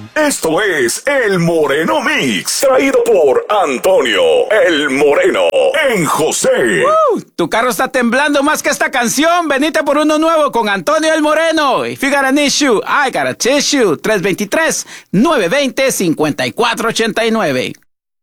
Esto es El Moreno Mix, traído por Antonio El Moreno en José. Tu carro está temblando más que esta canción. Venite por uno nuevo con Antonio El Moreno. If you got an issue, I got a tissue. 323-920-5489.